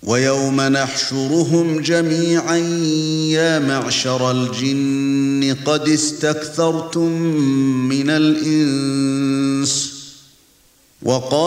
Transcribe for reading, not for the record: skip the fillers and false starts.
وَيَوْمَ نَحْشُرُهُمْ جَمِيعًا يَا مَعْشَرَ الْجِنِّ قَدِ اسْتَكْثَرْتُم مِّنَ الْإِنسِ وَقَالَ